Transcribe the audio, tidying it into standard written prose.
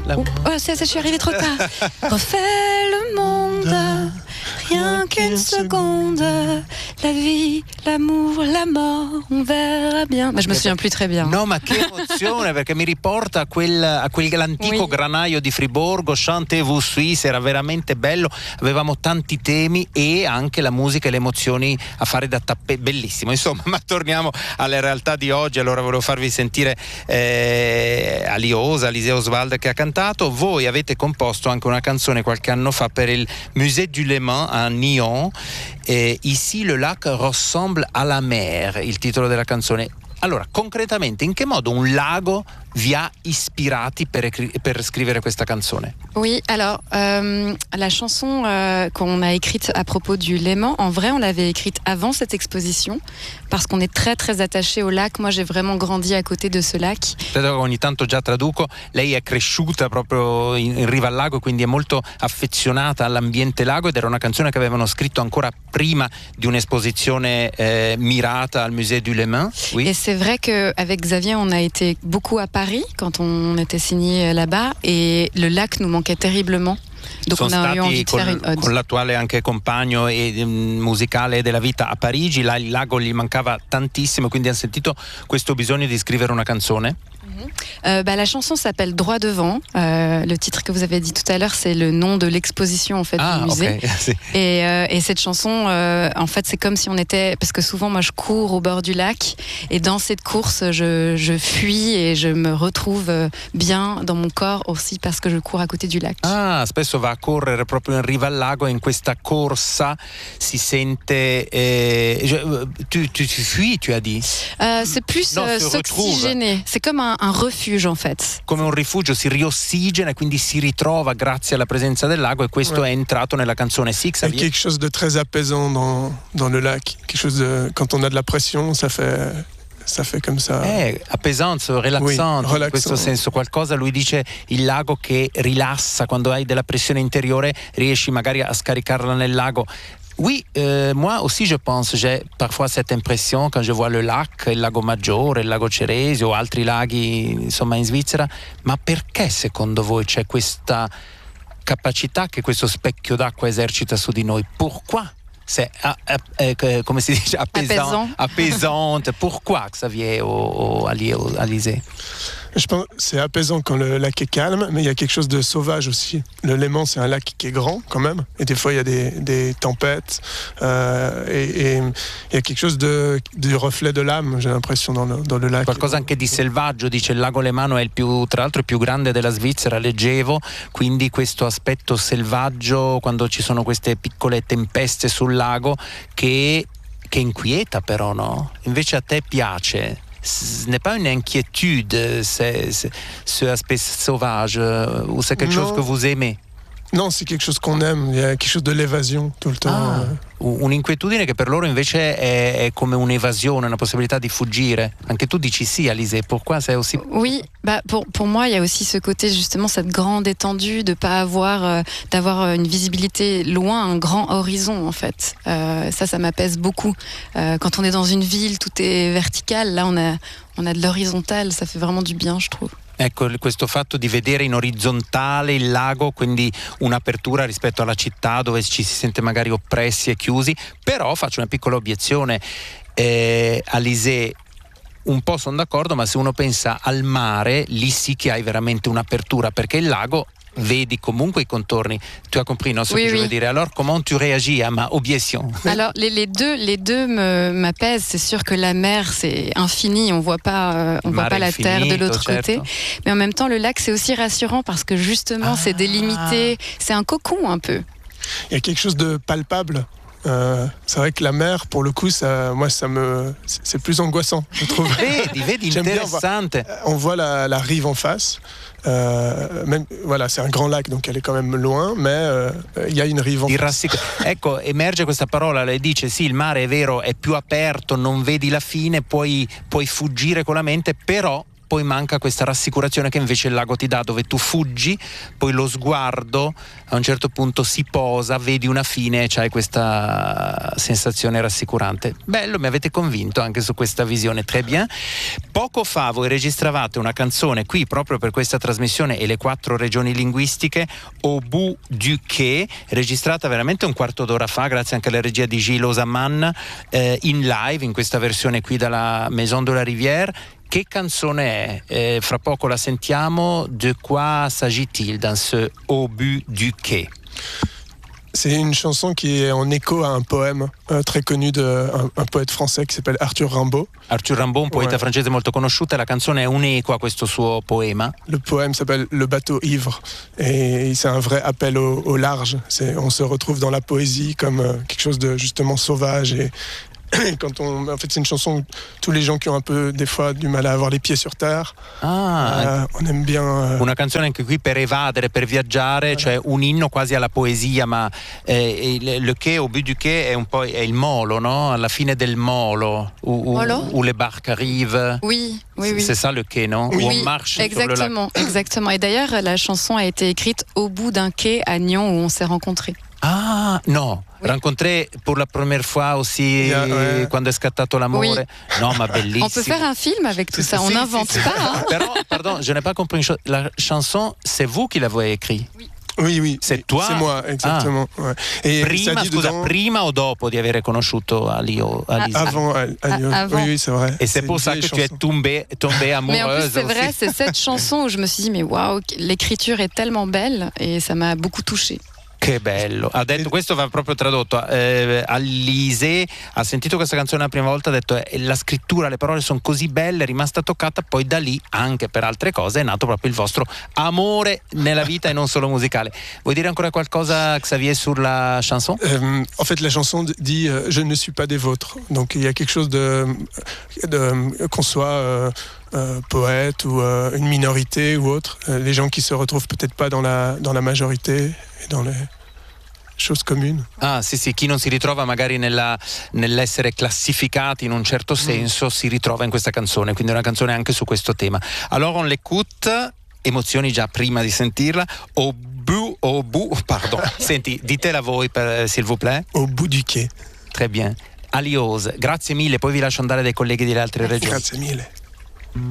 je suis arrivée trop tard. Refais le monde, rien qu'une seconde. La vie, l'amour, la mort, on verra bien. Ma je me souviens plus très bien. No, ma che emozione, perché mi riporta a quell'antico granaio di Friburgo, Chantez-vous Suisse, era veramente bello, avevamo tanti temi e anche la musica e le emozioni a fare da tappeti, bellissimo. Insomma, ma torniamo alla realtà di oggi. Allora volevo farvi sentire Aliosa, Alizé Oswald che ha cantato. Voi avete composto anche una canzone qualche anno fa per il Musée du Le Mans a Nyon, Ici le lac ressemble à la mer, il titolo della canzone. Allora, concretamente, in che modo un lago vi ha ispirati per scrivere questa canzone? Oui, alors la chanson qu'on a écrite à propos du Léman, en vrai, on l'avait écrite avant cette exposition parce qu'on est très très attaché au lac. Moi, j'ai vraiment grandi à côté de ce lac. Ogni tanto già traduco, lei è cresciuta proprio in riva al lago, quindi è molto affezionata all'ambiente lago ed era una canzone che avevano scritto ancora prima di un'esposizione mirata al Musée du Le Mans. Oui. Et c'est vrai qu'avec Xavier, on a été beaucoup à Paris quand on était signé là-bas et le lac nous manquait terriblement. Donc Sono on a eu envie stati de faire une ode. con l'attuale anche compagno musicale della vita a Parigi, là il lago gli mancava tantissimo, quindi hanno sentito questo bisogno di scrivere una canzone. La chanson s'appelle Droit devant. Le titre que vous avez dit tout à l'heure, c'est le nom de l'exposition en fait du musée. Okay. Et cette chanson, en fait, c'est comme si on était, parce que souvent moi je cours au bord du lac et dans cette course je fuis et je me retrouve bien dans mon corps aussi parce que je cours à côté du lac. Ah, spesso va a correre proprio in riva al lago e in questa corsa si sente. Tu fuis, tu as dit? C'est plus s'oxygéner. C'est comme un refuge en fait. Come un rifugio, si riossigena e quindi si ritrova grazie alla presenza del lago e questo è entrato nella canzone Six. Il y a quelque chose de très apaisant dans le lac. Quelque chose de, quand on a de la pression, ça fait comme ça. Appesante, rilassante, oui, in questo senso qualcosa, lui dice il lago che rilassa, quando hai della pressione interiore riesci magari a scaricarla nel lago. Oui, moi aussi je pense, j'ai parfois cette impression quand je vois le lac, il lago Maggiore, il lago Ceresio o altri laghi insomma in Svizzera, ma perché secondo voi c'è questa capacità che questo specchio d'acqua esercita su di noi? Pourquoi? C'est come si dice? Apaisante. Pourquoi, Xavier ou Alizé? Je pense que c'est apaisant quand le lac est calme, mais il y a quelque chose de sauvage aussi. Le Léman, c'est un lac qui est grand quand même, et des fois il y a des tempêtes, et il y a quelque chose du reflet de l'âme, j'ai l'impression, dans le lac. Qualcosa anche di selvaggio, dice il lago Lemano è tra l'altro il più grande della Svizzera, leggevo, quindi questo aspetto selvaggio quando ci sono queste piccole tempeste sul lago che inquieta però, no? Invece a te piace. Ce n'est pas une inquiétude, ce aspect sauvage, ou c'est quelque chose que vous aimez? Non, c'est quelque chose qu'on aime, il y a quelque chose de l'évasion tout le temps. Un'inquietudine che per loro invece è come un'evasione, una possibilità di fuggire. Anche tu dici sì, Alizé, pourquoi c'est aussi... Oui, pour moi il y a aussi ce côté justement, cette grande étendue, de pas avoir, d'avoir une visibilité loin, un grand horizon en fait. Ça m'apaise beaucoup. Quand on est dans une ville, tout est vertical, là on a de l'horizontal, ça fait vraiment du bien, je trouve. Ecco, questo fatto di vedere in orizzontale il lago, quindi un'apertura rispetto alla città dove ci si sente magari oppressi e chiusi, però faccio una piccola obiezione, Alizé, un po' sono d'accordo, ma se uno pensa al mare, lì sì che hai veramente un'apertura, perché il lago vedi comunque i contorni. Tu as compris, non, ce que je veux dire. Alors, comment tu réagis à ma objection? Alors, les deux m'apaisent. C'est sûr que la mer, c'est infini. On voit pas la terre de l'autre côté. Mais en même temps, le lac, c'est aussi rassurant parce que justement, c'est délimité. C'est un cocon un peu. Il y a quelque chose de palpable. C'est vrai que la mer, pour le coup, c'est plus angoissant, je trouve. Vedi, interessante. On voit la rive en face. Même, voilà, c'est un grand lac, donc elle est quand même loin, mais il y a une rive en face. Ecco, emerge questa parola, lei dice sì, il mare è vero, è più aperto, non vedi la fine, puoi fuggire con la mente, però poi manca questa rassicurazione che invece il lago ti dà, dove tu fuggi, poi lo sguardo a un certo punto si posa, vedi una fine e c'hai questa sensazione rassicurante. Bello, mi avete convinto anche su questa visione, très bien. Poco fa voi registravate una canzone qui proprio per questa trasmissione e le 4 regioni linguistiche, Au bout du quai, registrata veramente un quarto d'ora fa grazie anche alla regia di Gilles Osamman, in live in questa versione qui dalla Maison de la Rivière. Che canzone è? Fra poco la sentiamo. De quoi s'agit-il dans ce Au bout du quai? C'est une chanson qui est en écho à un poème très connu d'un poète français qui s'appelle Arthur Rimbaud. Arthur Rimbaud, un poeta francese molto conosciuto, e la canzone è un eco a questo suo poema. Le poème s'appelle Le bateau ivre et c'est un vrai appel au large. On se retrouve dans la poésie comme quelque chose de justement sauvage et en fait, c'est une chanson où tous les gens qui ont un peu, des fois, du mal à avoir les pieds sur terre, on aime bien. Una canzone anche qui per evadere, per viaggiare, cioè un inno quasi alla poesia, ma le quai, au but du quai, è un po' è il molo, no? Alla fine del molo, où les barques arrivent. Oui. C'est ça le quai, non? Oui, où on marche exactement, sur le lac. Exactement. Et d'ailleurs, la chanson a été écrite au bout d'un quai à Nyon où on s'est rencontrés. Ah, no, oui. Rencontré pour la première fois aussi quando è scattato l'amore. Oui. No, ma bellissimo. On peut faire un film avec tout ça, on n'invente pas. Hein. Però, pardon, je n'ai pas compris une chose. La chanson, c'est vous qui l'avez écrite? Oui. C'est toi? C'est moi, exactement. Ouais. Et prima o dopo di avere conosciuto Alio? Avant. Oui, c'est vrai. Et c'est pour ça que tu es tombée amoureuse. Mais en plus, c'est vrai, c'est cette chanson où je me suis dit, mais waouh, l'écriture est tellement belle et ça m'a beaucoup touchée. Che bello, ha detto, questo va proprio tradotto. Alise ha sentito questa canzone la prima volta, ha detto la scrittura, le parole sono così belle, è rimasta toccata, poi da lì anche per altre cose è nato proprio il vostro amore nella vita e non solo musicale. Vuoi dire ancora qualcosa, Xavier, sur la chanson? En fait, la chanson dit je ne suis pas des vôtres, donc il y a quelque chose de qu'on soit poète ou une minorité ou autre, les gens qui se retrouvent peut-être pas dans la majorité et dans les choses communes. Ah sì, chi non si ritrova magari nell'essere classificati in un certo senso si ritrova in questa canzone, quindi è una canzone anche su questo tema. Alors on l'écoute, emozioni già prima di sentirla. Au bout, pardon. Senti, ditela voi s'il vous plaît. Au bout du quai. Très bien. Alios, grazie mille, poi vi lascio andare dai colleghi delle altre regioni. Grazie mille.